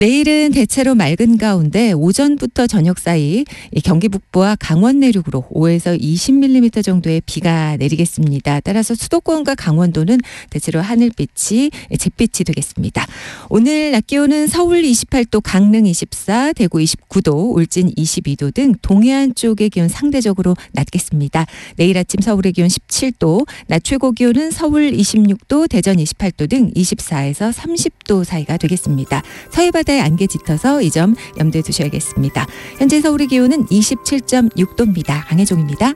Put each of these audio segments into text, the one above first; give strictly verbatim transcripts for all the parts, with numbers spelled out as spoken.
내일은 대체로 맑은 가운데 오전부터 저녁 사이 경기 북부와 강원 내륙으로 오에서 이십 밀리미터 정도의 비가 내리겠습니다. 따라서 수도권과 강원도는 대체로 하늘빛이 잿빛이 되겠습니다. 오늘 낮 기온은 서울 이십팔 도, 강릉 이십사, 대구 이십구 도, 울진 이십이 도 등 동해안 쪽의 기온 상대적으로 낮겠습니다. 내일 아침 서울의 기온 십칠 도, 낮 최고 기온은 서울 이십육 도, 대전 이십팔 도 등 이십사에서 삼십 도 사이가 되겠습니다. 서해 바다 안개 짙어서 이 점 염두에 두셔야겠습니다. 현재 서울의 기온은 이십칠 점 육 도입니다. 강혜종입니다.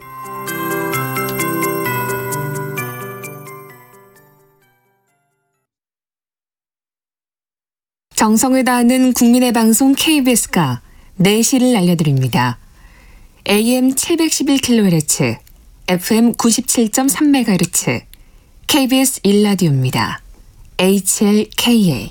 정성을 다하는 국민의 방송 케이비에스가 네 시를 알려드립니다. 에이엠 칠백십일 킬로헤르츠, 에프엠 구십칠 점 삼 메가헤르츠, 케이비에스 일 라디오입니다. 에이치엘케이에이.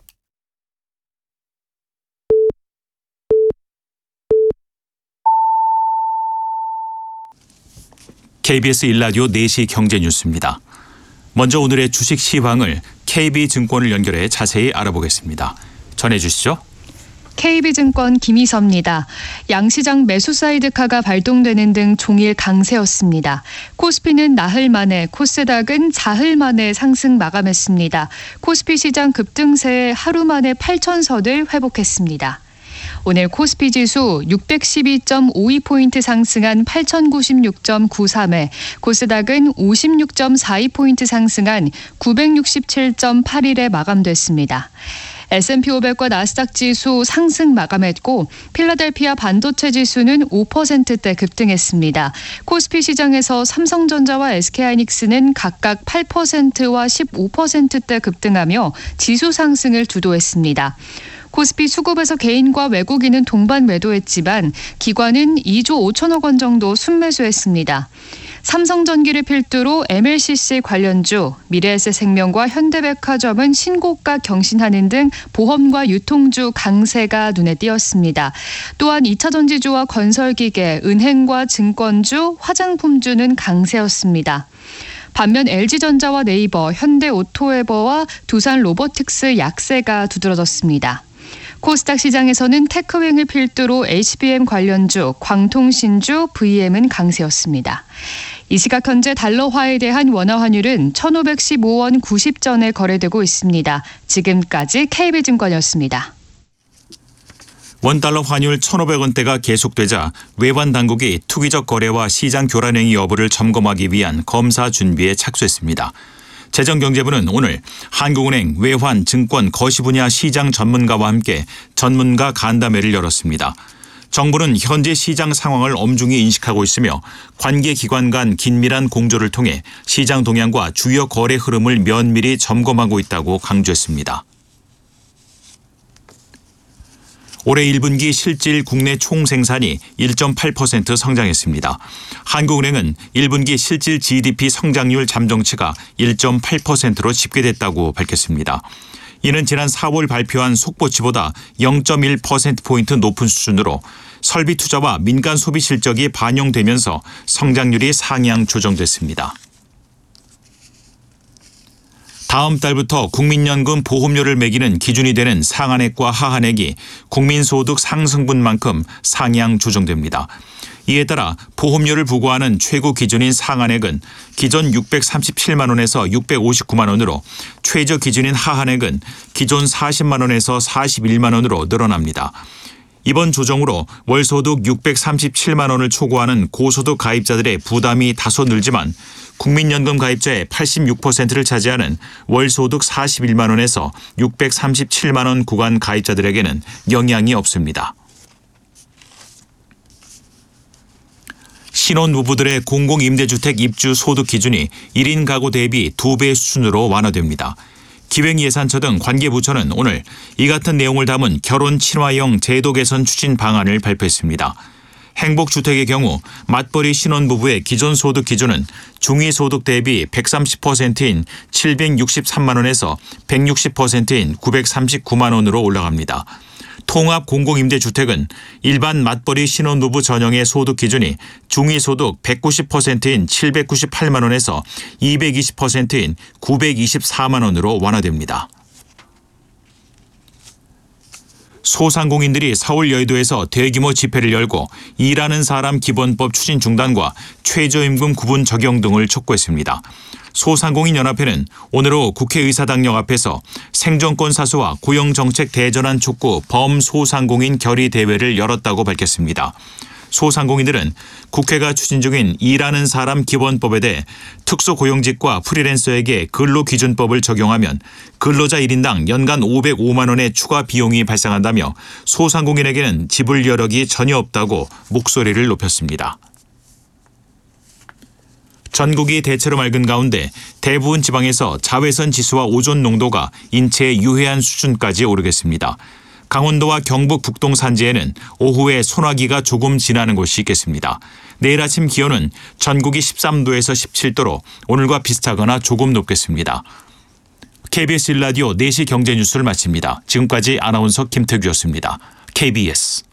케이비에스 일 라디오 네 시 경제뉴스입니다. 먼저 오늘의 주식 시황을 케이비증권을 연결해 자세히 알아보겠습니다. 전해주시죠. 케이비증권 김희서입니다. 양시장 매수 사이드카가 발동되는 등 종일 강세였습니다. 코스피는 나흘 만에, 코스닥은 사흘 만에 상승 마감했습니다. 코스피 시장 급등세에 하루 만에 팔천 선을 회복했습니다. 오늘 코스피 지수 육백십이 점 오이 포인트 상승한 팔천구십육 점 구삼에, 코스닥은 오십육 점 사이 포인트 상승한 구백육십칠 점 팔일에 마감됐습니다. 에스 앤 피 오백과 나스닥 지수 상승 마감했고, 필라델피아 반도체 지수는 오 퍼센트대 급등했습니다. 코스피 시장에서 삼성전자와 에스케이하이닉스는 각각 팔 퍼센트와 십오 퍼센트대 급등하며 지수 상승을 주도했습니다. 코스피 수급에서 개인과 외국인은 동반 매도했지만 기관은 이조 오천억 원 정도 순매수했습니다. 삼성전기를 필두로 엠엘씨씨 관련주, 미래에셋생명과 현대백화점은 신고가 경신하는 등 보험과 유통주 강세가 눈에 띄었습니다. 또한 이차 전지주와 건설기계, 은행과 증권주, 화장품주는 강세였습니다. 반면 엘지전자와 네이버, 현대오토웨버와 두산로보틱스 약세가 두드러졌습니다. 코스닥 시장에서는 테크윙을 필두로 에이치비엠 관련주, 광통신주, 브이엠은 강세였습니다. 이 시각 현재 달러화에 대한 원화 환율은 천오백십오 원 구십 전에 거래되고 있습니다. 지금까지 케이비증권이었습니다. 원달러 환율 천오백 원대가 계속되자 외환 당국이 투기적 거래와 시장 교란 행위 여부를 점검하기 위한 검사 준비에 착수했습니다. 재정경제부는 오늘 한국은행, 외환, 증권, 거시 분야 시장 전문가와 함께 전문가 간담회를 열었습니다. 정부는 현재 시장 상황을 엄중히 인식하고 있으며 관계 기관 간 긴밀한 공조를 통해 시장 동향과 주요 거래 흐름을 면밀히 점검하고 있다고 강조했습니다. 올해 일 분기 실질 국내 총생산이 일 점 팔 퍼센트 성장했습니다. 한국은행은 일 분기 실질 지디피 성장률 잠정치가 일 점 팔 퍼센트로 집계됐다고 밝혔습니다. 이는 지난 사월 발표한 속보치보다 영 점 일 퍼센트포인트 높은 수준으로 설비 투자와 민간 소비 실적이 반영되면서 성장률이 상향 조정됐습니다. 다음 달부터 국민연금 보험료를 매기는 기준이 되는 상한액과 하한액이 국민소득 상승분만큼 상향 조정됩니다. 이에 따라 보험료를 부과하는 최고 기준인 상한액은 기존 육백삼십칠만 원에서 육백오십구만 원으로, 최저 기준인 하한액은 기존 사십만 원에서 사십일만 원으로 늘어납니다. 이번 조정으로 월소득 육백삼십칠만 원을 초과하는 고소득 가입자들의 부담이 다소 늘지만 국민연금 가입자의 팔십육 퍼센트를 차지하는 월소득 사십일만 원에서 육백삼십칠만 원 구간 가입자들에게는 영향이 없습니다. 신혼부부들의 공공임대주택 입주 소득 기준이 일 인 가구 대비 두 배 수준으로 완화됩니다. 기획예산처 등 관계부처는 오늘 이 같은 내용을 담은 결혼 친화형 제도 개선 추진 방안을 발표했습니다. 행복주택의 경우 맞벌이 신혼부부의 기존 소득 기준은 중위소득 대비 백삼십 퍼센트인 칠백육십삼만 원에서 백육십 퍼센트인 구백삼십구만 원으로 올라갑니다. 통합 공공임대주택은 일반 맞벌이 신혼부부 전용의 소득 기준이 중위소득 백구십 퍼센트인 칠백구십팔만 원에서 이백이십 퍼센트인 구백이십사만 원으로 완화됩니다. 소상공인들이 서울 여의도에서 대규모 집회를 열고 일하는 사람 기본법 추진 중단과 최저임금 구분 적용 등을 촉구했습니다. 소상공인연합회는 오늘 오후 국회의사당역 앞에서 생존권 사수와 고용정책 대전환 촉구 범소상공인 결의 대회를 열었다고 밝혔습니다. 소상공인들은 국회가 추진 중인 일하는 사람 기본법에 대해 특수고용직과 프리랜서에게 근로기준법을 적용하면 근로자 일 인당 연간 오백오만 원의 추가 비용이 발생한다며 소상공인에게는 지불 여력이 전혀 없다고 목소리를 높였습니다. 전국이 대체로 맑은 가운데 대부분 지방에서 자외선 지수와 오존 농도가 인체에 유해한 수준까지 오르겠습니다. 강원도와 경북 북동 산지에는 오후에 소나기가 조금 지나는 곳이 있겠습니다. 내일 아침 기온은 전국이 십삼 도에서 십칠 도로 오늘과 비슷하거나 조금 높겠습니다. 케이비에스 일 라디오 네 시 경제 뉴스를 마칩니다. 지금까지 아나운서 김태규였습니다. 케이비에스